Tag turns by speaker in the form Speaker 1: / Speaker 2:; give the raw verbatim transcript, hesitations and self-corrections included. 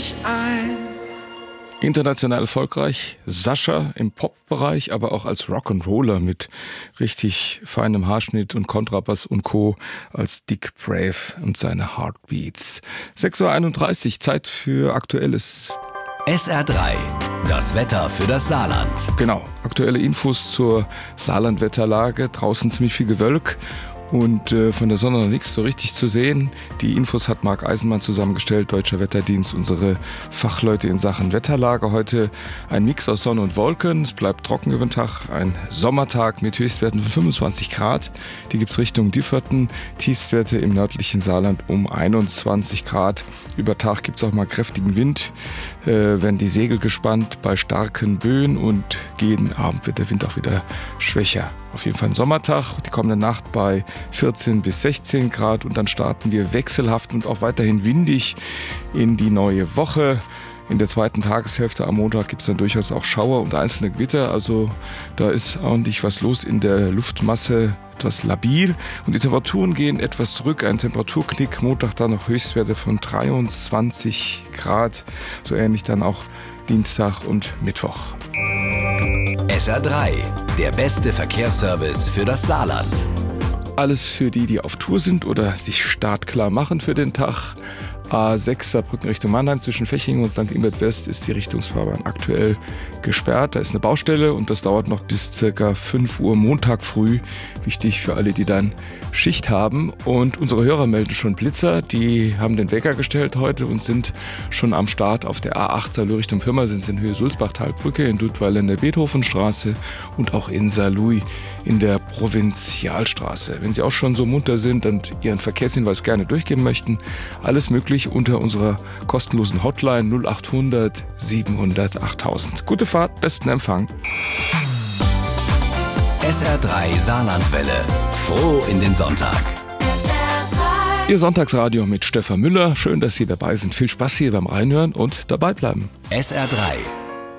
Speaker 1: mich ein.
Speaker 2: International erfolgreich, Sascha im Pop-Bereich, aber auch als Rock'n'Roller mit richtig feinem Haarschnitt und Kontrabass und Co. als Dick Brave und seine Heartbeats. sechs Uhr einunddreißig, Zeit für Aktuelles.
Speaker 3: S R drei, das Wetter für das Saarland.
Speaker 2: Genau, aktuelle Infos zur Saarland-Wetterlage. Draußen ziemlich viel Gewölk und äh, von der Sonne noch nichts so richtig zu sehen. Die Infos hat Marc Eisenmann zusammengestellt, Deutscher Wetterdienst, unsere Fachleute in Sachen Wetterlage. Heute ein Mix aus Sonne und Wolken. Es bleibt trocken über den Tag. Ein Sommertag mit Höchstwerten von fünfundzwanzig Grad. Die gibt es Richtung Differten. Tiefstwerte im nördlichen Saarland um einundzwanzig Grad. Über Tag gibt es auch mal kräftigen Wind. Äh, werden die Segel gespannt bei starken Böen und gegen Abend wird der Wind auch wieder schwächer. Auf jeden Fall ein Sommertag, die kommende Nacht bei vierzehn bis sechzehn Grad und dann starten wir wechselhaft und auch weiterhin windig in die neue Woche. In der zweiten Tageshälfte am Montag gibt es dann durchaus auch Schauer und einzelne Gewitter, also da ist ordentlich was los in der Luftmasse, etwas labil und die Temperaturen gehen etwas zurück, ein Temperaturknick, Montag dann noch Höchstwerte von dreiundzwanzig Grad, so ähnlich dann auch Dienstag und Mittwoch.
Speaker 3: S R drei, der beste Verkehrsservice für das Saarland.
Speaker 2: Alles für die, die auf Tour sind oder sich startklar machen für den Tag. A sechs Saarbrücken Richtung Mannheim zwischen Fechingen und Sankt Ingbert West ist die Richtungsfahrbahn aktuell gesperrt. Da ist eine Baustelle und das dauert noch bis ca. fünf Uhr Montag früh. Wichtig für alle, die dann Schicht haben. Und unsere Hörer melden schon Blitzer. Die haben den Wecker gestellt heute und sind schon am Start auf der A acht Saarlouis Richtung Pirmasens in Höhe Sulzbach-Talbrücke, in Dudweiler in der Beethovenstraße und auch in Saarlouis in der Provinzialstraße. Wenn Sie auch schon so munter sind und Ihren Verkehrshinweis gerne durchgeben möchten, alles möglich unter unserer kostenlosen Hotline null acht hundert siebenhundert achttausend. Gute Fahrt, besten Empfang.
Speaker 3: S R drei Saarlandwelle. Froh in den Sonntag.
Speaker 1: S R drei.
Speaker 2: Ihr Sonntagsradio mit Stefan Müller. Schön, dass Sie dabei sind. Viel Spaß hier beim Reinhören und dabei bleiben.
Speaker 3: S R drei.